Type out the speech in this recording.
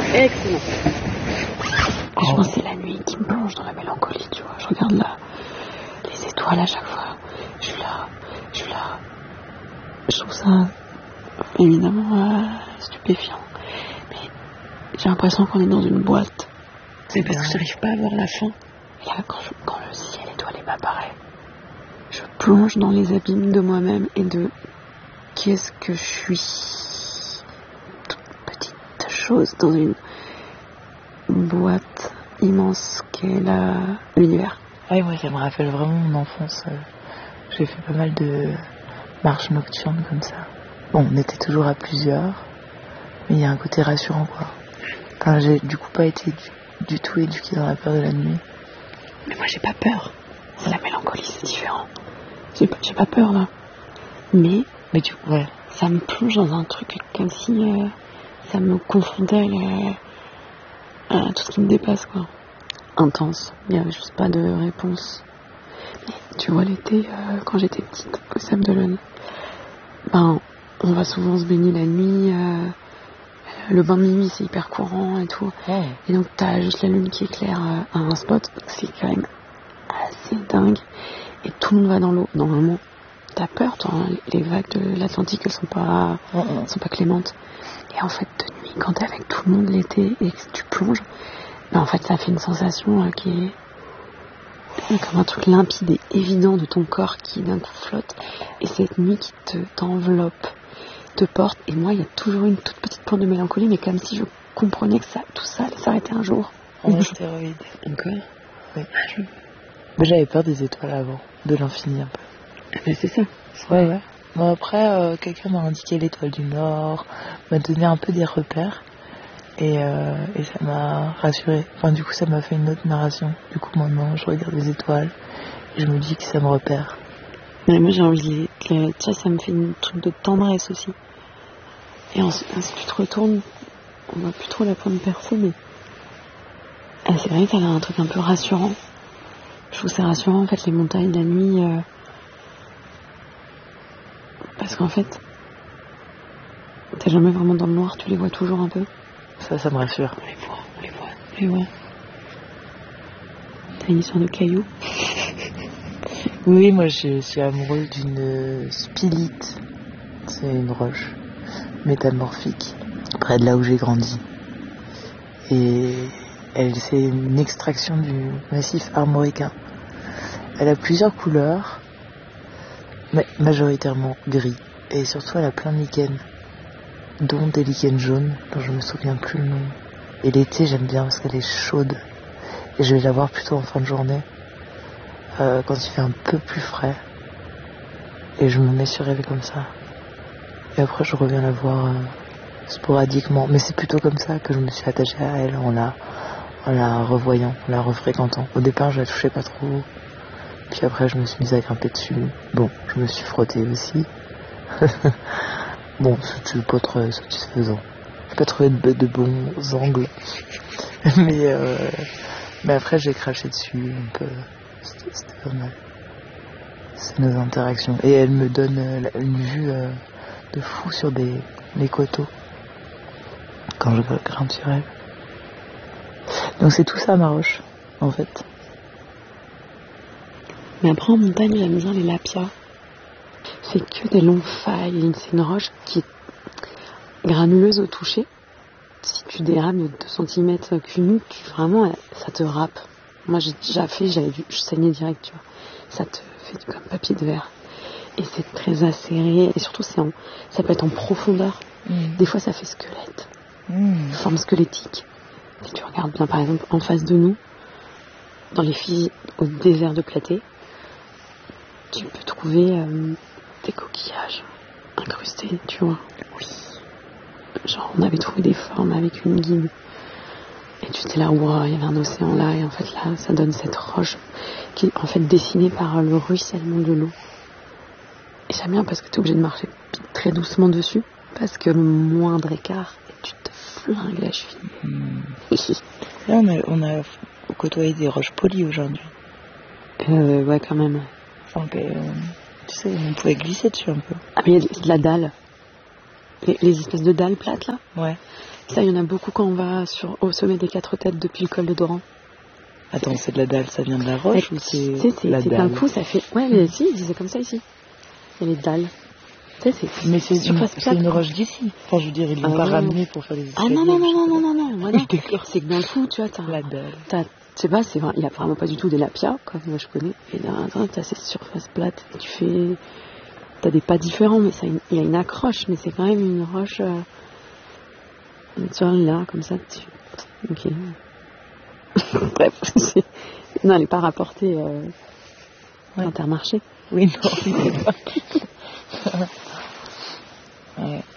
Excellent. Je pense que c'est la nuit qui me plonge dans la mélancolie, tu vois. Je regarde les étoiles à chaque fois. Je suis là. Je trouve ça évidemment stupéfiant. Mais j'ai l'impression qu'on est dans une boîte. C'est parce que j'arrive pas à voir la fin. Et là, quand le ciel étoilé m'apparaît, je plonge dans les abîmes de moi-même et de qu'est-ce que je suis. Toute petite chose dans une boîte immense qu'est l'univers. Ouais, moi ça me rappelle vraiment mon enfance. J'ai fait pas mal de marches nocturnes comme ça. Bon, on était toujours à plusieurs, mais il y a un côté rassurant, quoi. Enfin, j'ai du coup pas été du tout éduquée dans la peur de la nuit. Mais moi j'ai pas peur. C'est la mélancolie, c'est différent. J'ai pas peur là. Mais ça me plonge dans un truc comme si ça me confrontait à tout ce qui me dépasse, quoi. Intense. Il n'y avait juste pas de réponse. Mais tu vois, l'été, quand j'étais petite, au Sable d'Olonne, on va souvent se baigner la nuit. Le bain de minuit, c'est hyper courant et tout. Ouais. Et donc, t'as juste la lune qui éclaire à un spot. C'est quand même assez dingue. Et tout le monde va dans l'eau. Normalement, t'as peur, toi. Hein, les vagues de l'Atlantique, elles sont pas clémentes. Et en fait, de nuit, quand t'es avec tout le monde l'été et que tu plonges, en fait, ça fait une sensation qui est comme un truc limpide et évident de ton corps qui d'un coup flotte. Et cette nuit qui t'enveloppe, te porte. Et moi, il y a toujours une toute petite pointe de mélancolie, mais comme si je comprenais que tout ça allait s'arrêter un jour. En astéroïde. Encore? Oui. Mais j'avais peur des étoiles avant, de l'infini un peu. Mais c'est ça. Ouais. Bon, après, quelqu'un m'a indiqué l'étoile du Nord, m'a donné un peu des repères. Et ça m'a rassurée. Enfin, du coup, ça m'a fait une autre narration. Du coup, maintenant, je regarde les étoiles et je me dis que ça me repère. Mais moi, j'ai envie de... Ça me fait un truc de tendresse aussi. Et ensuite, tu te retournes, on voit plus trop la pointe percée, mais... c'est vrai que ça a un truc un peu rassurant. Je trouve que c'est rassurant, en fait, les montagnes la nuit. Parce qu'en fait, t'es jamais vraiment dans le noir, tu les vois toujours un peu. Ça me rassure. On les voit. T'as une histoire de cailloux? Oui, moi je suis amoureuse d'une spilite. C'est une roche métamorphique près de là où j'ai grandi. Et c'est une extraction du massif armoricain. Elle a plusieurs couleurs, mais majoritairement gris. Et surtout elle a plein de lichens, dont des lichens jaunes dont je me souviens plus le nom. Et l'été j'aime bien parce qu'elle est chaude. Et je vais la voir plutôt en fin de journée, quand il fait un peu plus frais. Et je me mets sur elle comme ça. Et après je reviens la voir sporadiquement. Mais c'est plutôt comme ça que je me suis attachée à elle, en la revoyant, en la refréquentant. Au départ je la touchais pas trop. Puis après je me suis mise à grimper dessus. Bon, je me suis frottée aussi. Bon, c'est pas très satisfaisant. J'ai pas trouvé de bons angles. Mais après j'ai craché dessus un peu. C'était pas mal. C'est nos interactions. Et elle me donne une vue de fou sur les coteaux quand je grimpe sur elle. Donc c'est tout ça ma roche, en fait. Mais après en montagne, j'aime bien les lapias. C'est que des longues failles. C'est une roche qui est granuleuse au toucher. Si tu dérapes de 2 cm qu'une, vraiment, ça te râpe. Moi, j'ai déjà fait, je saignais direct, tu vois. Ça te fait comme papier de verre. Et c'est très acéré. Et surtout, ça peut être en profondeur. Des fois, ça fait squelette. Forme squelettique. Si tu regardes bien, par exemple, en face de nous, dans les filles au désert de Platée, tu peux trouver des coquillages incrustés, tu vois. Oui. Genre, on avait trouvé des formes avec une guime. Et tu étais là, wow, il y avait un océan là, et en fait là, ça donne cette roche qui est en fait dessinée par le ruissellement de l'eau. Et j'aime bien parce que tu es obligé de marcher très doucement dessus, parce que le moindre écart, et tu te flingues la cheville. Là, on a côtoyé des roches polies aujourd'hui. Ouais, quand même. Donc, tu sais, on pouvait glisser dessus un peu. Ah, mais il y a de la dalle. les espèces de dalles plates là. Ouais. Ça, il y en a beaucoup quand on va au sommet des 4 têtes depuis le col de Doran. Attends, c'est de la dalle, ça vient de la roche ou c'est la c'est dalle? d'un coup, ça fait... Ouais, mais si, ils disaient comme ça ici. Il y a les dalles. Tu sais, mais c'est une roche d'ici. Enfin, je veux dire, ils l'ont pas ramenée pour faire des escaliers. Ah non. Voilà. C'est que d'un coup, tu vois, la dalle. Je sais pas, il y a vraiment pas du tout des lapias, comme moi je connais. Et t'as cette surface plate. Et t'as des pas différents, mais il y a une accroche, mais c'est quand même une roche... tu vois, là, comme ça, ok. Bref, non, elle n'est pas rapportée Intermarché. Oui, non, c'est pas. Ouais.